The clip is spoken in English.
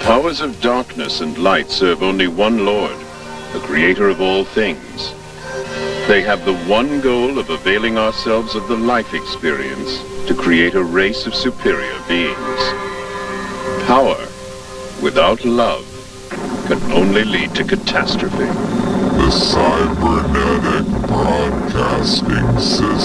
powers of darkness and light serve only one Lord, the creator of all things. They have the one goal of availing ourselves of the life experience to create a race of superior beings. Power without love can only lead to catastrophe. The cybernetic broadcasting system.